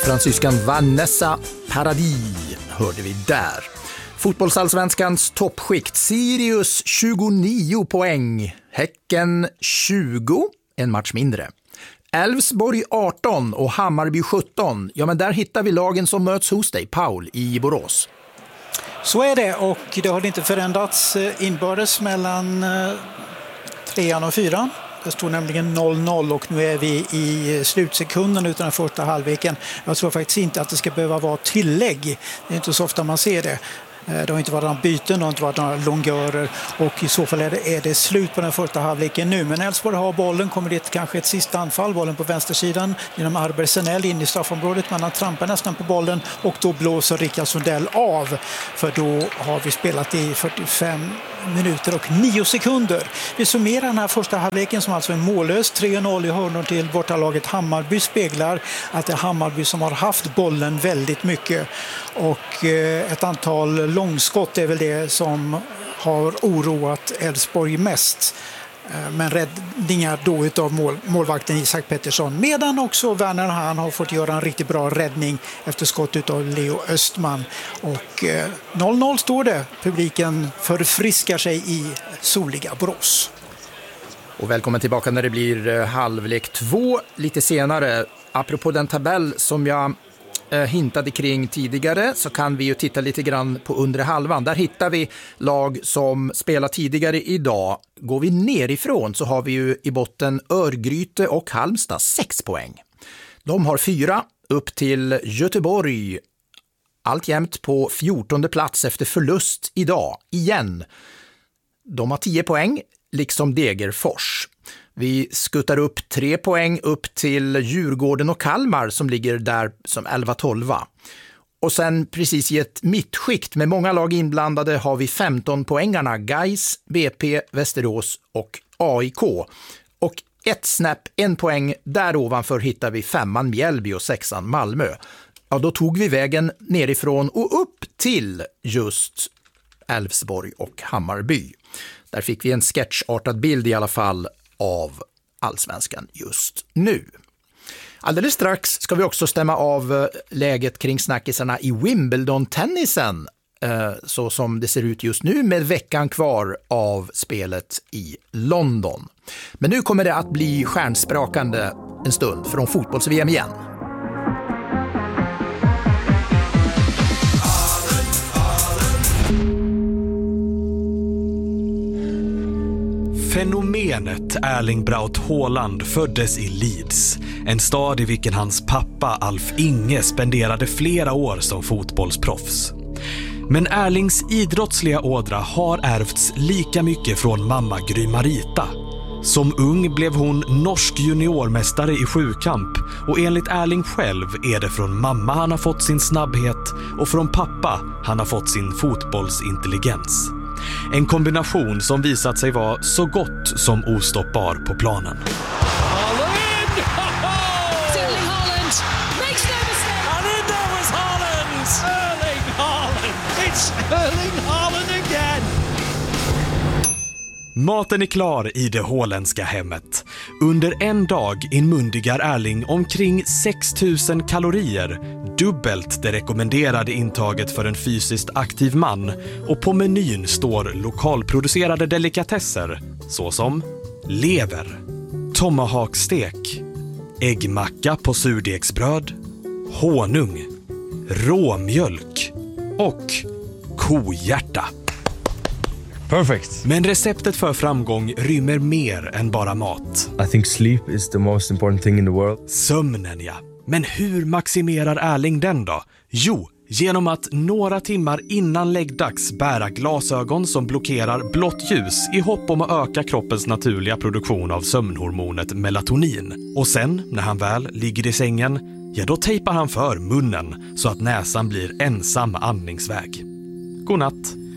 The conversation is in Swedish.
Fransyskan Vanessa Paradis hörde vi där. Fotbollsallsvenskans toppskikt: Sirius 29 poäng, Häcken 20, en match mindre. Elfsborg 18 och Hammarby 17. Ja, men där hittar vi lagen som möts hos dig, Paul, i Borås. Så är det, och det har inte förändrats inbördes mellan 3an och 4. Det står nämligen 0-0 och nu är vi i slutsekunden utan den första halvleken. Jag tror faktiskt inte att det ska behöva vara tillägg. Det är inte så ofta man ser det. Det har inte varit några byten, det har inte varit några longörer, och i så fall är det slut på den första halvleken nu. Men Elfsborg har bollen, kommer det kanske ett sista anfall, bollen på vänstersidan genom Arber Senell in i straffområdet, men han trampar nästan på bollen och då blåser Rickard Sundell av, för då har vi spelat i 45 minuter och 9 sekunder. Vi summerar den här första halvleken som alltså är mållös. 3-0 i hörnor till bortalaget Hammarby speglar att det är Hammarby som har haft bollen väldigt mycket, och ett antal långskott är väl det som har oroat Elfsborg mest. Men räddningar då utav målvakten Isak Pettersson, medan också Werner han har fått göra en riktigt bra räddning efter skott utav Leo Östman. Och 0-0 står det. Publiken förfriskar sig i soliga Borås. Och välkommen tillbaka när det blir halvlek 2 lite senare. Apropå den tabell som jag hintade kring tidigare, så kan vi ju titta lite grann på undre halvan. Där hittar vi lag som spelar tidigare idag. Går vi nerifrån så har vi ju i botten Örgryte och Halmstad 6 poäng. De har 4 upp till Göteborg, alltjämt på 14:e plats efter förlust idag igen. De har 10 poäng, liksom Degerfors. Vi skuttar upp 3 poäng upp till Djurgården och Kalmar som ligger där som 11-12. Och sen precis i ett mittskikt med många lag inblandade har vi 15-poängarna Gais, BP, Västerås och AIK. Och en poäng där ovanför hittar vi 5:an Mjällby och 6:an Malmö. Ja, då tog vi vägen nerifrån och upp till just Elfsborg och Hammarby. Där fick vi en sketchartad bild i alla fall av allsvenskan just nu. Alldeles strax ska vi också stämma av läget kring snackisarna i Wimbledon-tennisen, så som det ser ut just nu med veckan kvar av spelet i London. Men nu kommer det att bli stjärnsprakande en stund från fotbolls-VM igen. Fenomenet Erling Braut Haaland föddes i Leeds, en stad i vilken hans pappa Alf Inge spenderade flera år som fotbollsproffs. Men Erlings idrottsliga ådra har ärvts lika mycket från mamma Gry Marita. Som ung blev hon norsk juniormästare i sjukamp, och enligt Erling själv är det från mamma han har fått sin snabbhet och från pappa han har fått sin fotbollsintelligens. En kombination som visat sig vara så gott som ostoppbar på planen. Maten är klar i det holländska hemmet. Under en dag inmundigar Erling omkring 6000 kalorier, dubbelt det rekommenderade intaget för en fysiskt aktiv man, och på menyn står lokalproducerade delikatesser såsom lever, tomahawkstek, äggmacka på surdegsbröd, honung, råmjölk och kohjärta. Perfect. Men receptet för framgång rymmer mer än bara mat. I think sleep is the most important thing in the world. Sömnen, ja. Men hur maximerar Erling den då? Jo, genom att några timmar innan läggdags bära glasögon som blockerar blått ljus i hopp om att öka kroppens naturliga produktion av sömnhormonet melatonin. Och sen, när han väl ligger i sängen, ja då tejpar han för munnen så att näsan blir ensam andningsväg. Godnatt.